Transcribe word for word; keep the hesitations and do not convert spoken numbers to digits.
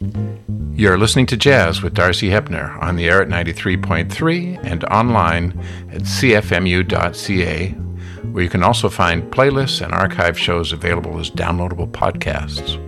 You're listening to Jazz with Darcy Hepner on the air at ninety-three point three and online at c f m u dot c a, where you can also find playlists and archive shows available as downloadable podcasts.